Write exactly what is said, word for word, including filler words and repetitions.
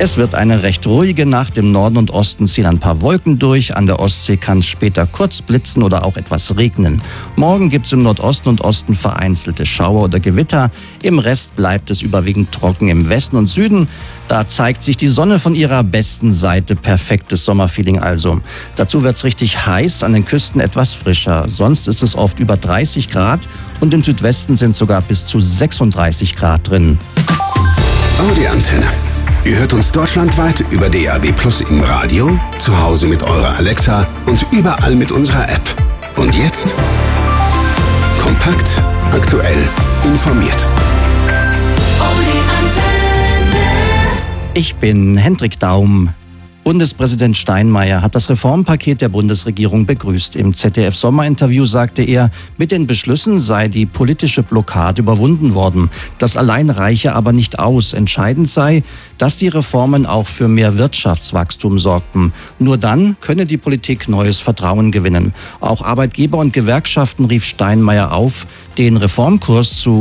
Es wird eine recht ruhige Nacht. Im Norden und Osten ziehen ein paar Wolken durch. An der Ostsee kann es später kurz blitzen oder auch etwas regnen. Morgen gibt es im Nordosten und Osten vereinzelte Schauer oder Gewitter. Im Rest bleibt es überwiegend trocken. Im Westen und Süden, da zeigt sich die Sonne von ihrer besten Seite. Perfektes Sommerfeeling also. Dazu wird es richtig heiß, an den Küsten etwas frischer. Sonst ist es oft über dreißig Grad und im Südwesten sind sogar bis zu sechsunddreißig Grad drin. Audi-Antenne. Ihr hört uns deutschlandweit über D A B Plus im Radio, zu Hause mit eurer Alexa und überall mit unserer App. Und jetzt kompakt, aktuell, informiert. Ich bin Hendrik Daum. Bundespräsident Steinmeier hat das Reformpaket der Bundesregierung begrüßt. Im Z D F-Sommerinterview sagte er, mit den Beschlüssen sei die politische Blockade überwunden worden. Das allein reiche aber nicht aus. Entscheidend sei, dass die Reformen auch für mehr Wirtschaftswachstum sorgten. Nur dann könne die Politik neues Vertrauen gewinnen. Auch Arbeitgeber und Gewerkschaften rief Steinmeier auf, den Reformkurs zu